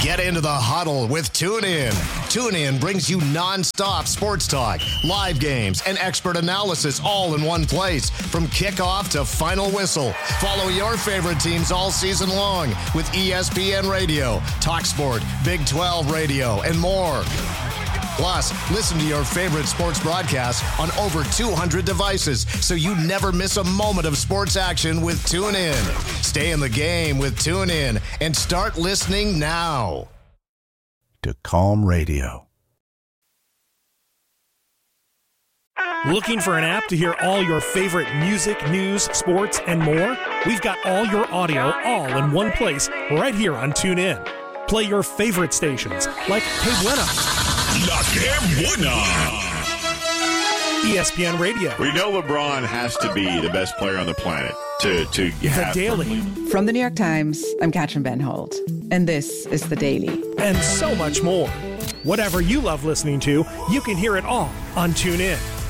Get into the huddle with TuneIn. TuneIn brings you nonstop sports talk, live games, and expert analysis all in one place. From kickoff to final whistle, follow your favorite teams all season long with ESPN Radio, TalkSport, Big 12 Radio, and more. Plus, listen to your favorite sports broadcasts on over 200 devices so you never miss a moment of sports action with TuneIn. Stay in the game with TuneIn and start listening now. To Calm Radio. Looking for an app to hear all your favorite music, news, sports, and more? We've got all your audio all in one place right here on TuneIn. Play your favorite stations like Que Buena, La Que Buena, ESPN Radio. We know LeBron has to be the best player on the planet to have The Daily. From the New York Times, I'm Katrin Benholt, and this is The Daily. And so much more. Whatever you love listening to, you can hear it all on TuneIn.